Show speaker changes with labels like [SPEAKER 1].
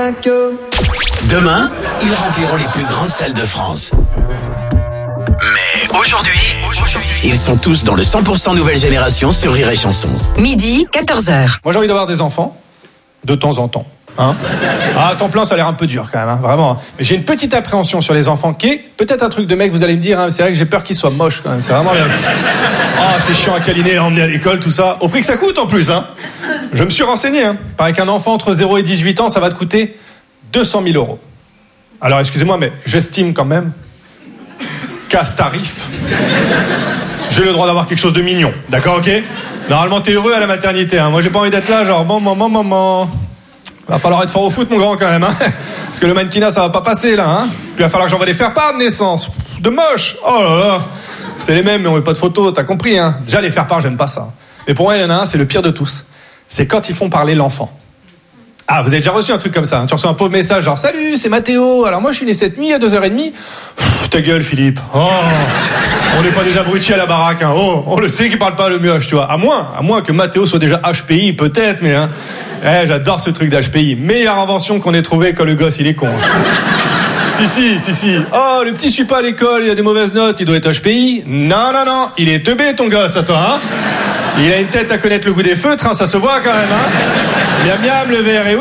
[SPEAKER 1] Demain, ils rempliront les plus grandes salles de France. Mais aujourd'hui, ils sont tous dans le 100% nouvelle génération sur Rire et Chanson.
[SPEAKER 2] Midi, 14h.
[SPEAKER 3] Moi j'ai envie d'avoir des enfants, de temps en temps. Hein, à temps plein ça a l'air un peu dur quand même, hein, vraiment. Mais j'ai une petite appréhension sur les enfants qui est peut-être un truc de mec, vous allez me dire, hein, c'est vrai que j'ai peur qu'ils soient moches quand même, c'est vraiment bien. Ah, c'est chiant à câliner, à emmener à l'école, tout ça, au prix que ça coûte en plus. Hein. Je me suis renseigné, hein. Il paraît qu'un enfant entre 0 et 18 ans, ça va te coûter 200 000 €. Alors excusez-moi, mais j'estime quand même qu'à ce tarif, j'ai le droit d'avoir quelque chose de mignon, d'accord, ok? Normalement t'es heureux à la maternité, hein. Moi j'ai pas envie d'être là, genre maman. Va falloir être fort au foot, mon grand, quand même, hein. Parce que le mannequinat, ça va pas passer, là, hein. Puis il va falloir que j'envoie des faire-part de naissance. De moche. Oh là là. C'est les mêmes, mais on veut pas de photos, t'as compris, hein. Déjà, les faire-part, j'aime pas ça. Mais pour moi, il y en a un, c'est le pire de tous. C'est quand ils font parler l'enfant. Ah, vous avez déjà reçu un truc comme ça, hein. Tu reçois un pauvre message, genre, salut, c'est Mathéo. Alors moi, je suis né cette nuit à 2h30. Ta gueule, Philippe. Oh. On n'est pas des abrutis à la baraque, hein. Oh, on le sait qu'il parle pas le mioche, tu vois. À moins que Mathéo soit déjà HPI, peut-être, mais, hein. J'adore ce truc d'HPI. Meilleure invention qu'on ait trouvé quand le gosse il est con. Si. Oh, le petit suit pas à l'école, il a des mauvaises notes, il doit être HPI. Non, il est teubé ton gosse à toi, hein. Il a une tête à connaître le goût des feutres, hein, ça se voit quand même, hein. Miam, le verre, et oui.